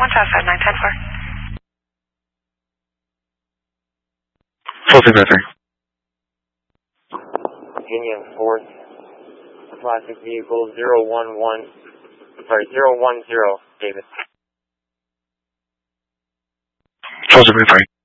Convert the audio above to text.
Full 353. Union 4th, classic vehicle 010, David. Full 353.